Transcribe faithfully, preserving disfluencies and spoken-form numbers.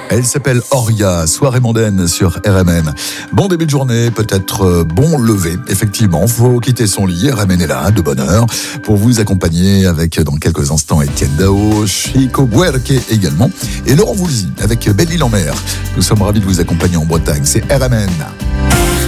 Elle s'appelle Oria, soirée mondaine sur R M N. Bon début de journée, peut-être bon lever. Effectivement, faut quitter son lit. R M N est là, de bonne heure, pour vous accompagner avec, dans quelques instants, Etienne Dao, Chico Buarque également, et Laurent Voulzy avec Belle-Île en mer. Nous sommes ravis de vous accompagner en Bretagne. C'est R M N.